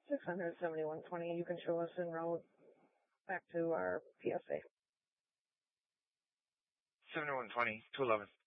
67120, you can show us en route back to our PSA. 7120, 211.